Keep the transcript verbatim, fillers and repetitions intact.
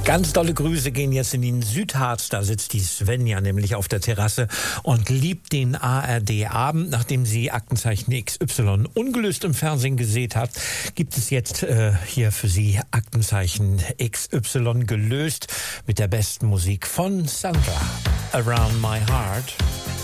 Ganz dolle Grüße gehen jetzt in den Südharz. Da sitzt die Svenja nämlich auf der Terrasse und liebt den A R D-Abend. Nachdem sie Aktenzeichen X Y ungelöst im Fernsehen gesehen hat, gibt es jetzt äh, hier für sie Aktenzeichen X Y gelöst mit der besten Musik von Sandra. Around My Heart.